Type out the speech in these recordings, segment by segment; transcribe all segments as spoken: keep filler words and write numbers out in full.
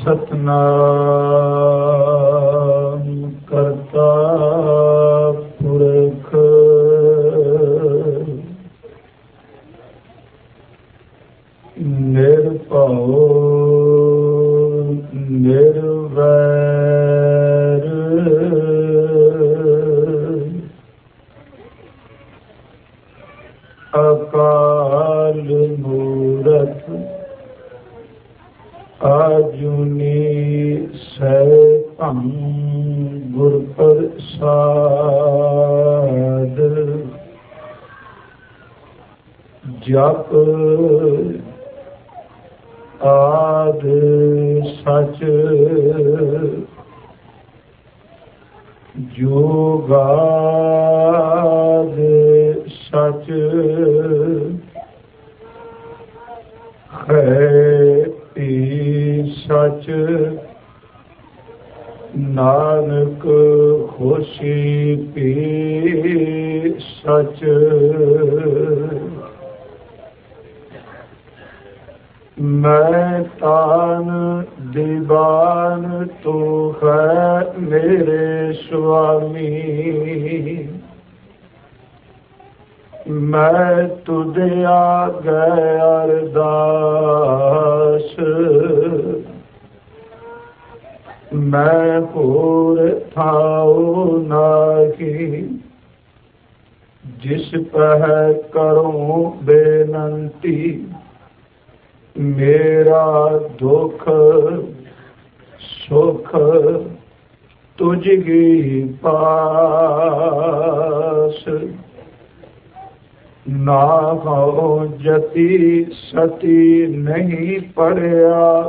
ਸਤਨਾਮ ਕਰਤਾ ਪੁਰਖ ਨਿਰਭਉ ਨਿਰਵੈਰ ਅਕਾਲ ਮੂਰਤ ਆਜੂਨੀ ਸੈਭੰ ਗੁਰ ਪ੍ਰਸਾਦ ਜਪ ਆਦ ਸਚ ਜੁਗਾਦ ਸਚ ਹੈ ਸਚ ਨਾਨਕ ਹੋਸੀ ਪੀ ਸਚ ਮੈਂ ਤਾਨ ਦੀਵਾਨ ਤੂੰ ਹੈ ਮੇਰੇ ਸੁਆਮੀ ਮੈਂ ਤੁਧੇ ਆਗੇ ਅਰਦਾਸ ਮੈਂ ਹੋਰ ਥਾਉ ਨਾਹੀ ਜਿਸ ਪਹਿ ਕਰੂੰ ਬੇਨੰਤੀ ਮੇਰਾ ਦੁਖ ਸੁਖ ਤੁਝੀ ਪਾਸ ਨਾ ਹੋ ਜਤੀ ਸਤੀ ਨਹੀਂ ਪੜਿਆ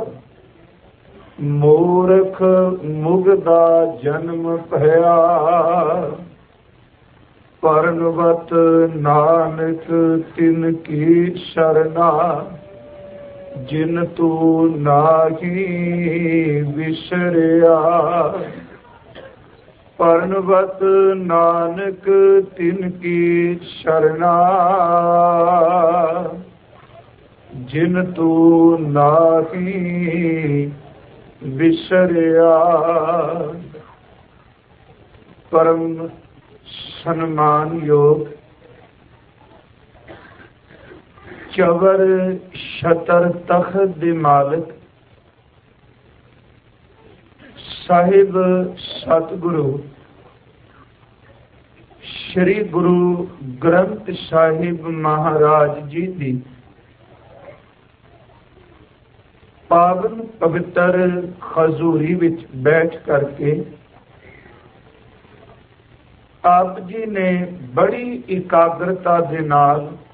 ਮੂਰਖ ਮੁਗਦਾ ਜਨਮ ਭਇਆ ਪਰਨਵਤ ਨਾਨਕ ਤਿਨ ਕੀ ਸ਼ਰਨਾ ਜਿਨ ਤੂੰ ਨਾਹੀ ਵਿਸਰਿਆ ਪਰਨਵਤ ਨਾਨਕ ਤਿਨ ਕੀ ਸ਼ਰਨਾ ਜਿਨ ਤੂੰ ਨਾਹੀ ਵਿਸਰਿਆ। ਪਰਮ ਸਨਮਾਨਯੋਗ ਚਵਰ ਛਤਰ ਤਖਤ ਦੇ ਮਾਲਕ ਸਾਹਿਬ ਸਤਿਗੁਰੂ ਸ਼੍ਰੀ ਗੁਰੂ ਗ੍ਰੰਥ ਸਾਹਿਬ ਮਹਾਰਾਜ ਜੀ ਦੀ ਪਾਵਨ ਪਵਿੱਤਰ ਹਜ਼ੂਰੀ ਵਿੱਚ ਬੈਠ ਕਰਕੇ ਆਪ ਜੀ ਨੇ ਬੜੀ ਇਕਾਗਰਤਾ ਦੇ ਨਾਲ